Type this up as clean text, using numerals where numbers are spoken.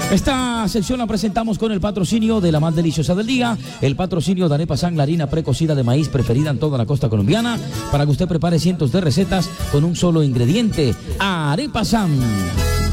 Esta sección la presentamos con el patrocinio de la más deliciosa del día, el patrocinio de Arepa San, la harina precocida de maíz preferida en toda la costa colombiana, para que usted prepare cientos de recetas con un solo ingrediente, Arepa San.